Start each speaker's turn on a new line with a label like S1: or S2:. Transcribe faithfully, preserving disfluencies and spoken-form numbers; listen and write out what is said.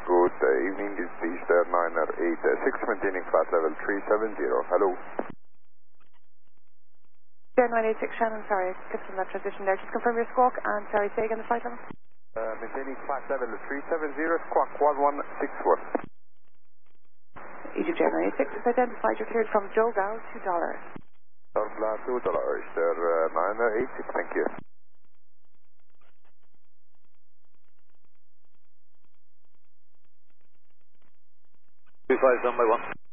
S1: Good uh, evening, this is Easter niner eight six, maintaining flight level three seven zero. Hello.
S2: Easter nine eight six, Shannon, sorry, I skipped from that transition there. Just confirm your squawk and sorry, say again the flight level.
S1: Uh, maintaining flight level three seven zero, squawk one one six one.
S2: Egypt Air nine eight six is identified. You're cleared from Dogal, two dollars.
S1: Dogal, two dollars, Easter uh, niner eight six, thank you.
S3: two five seven by one.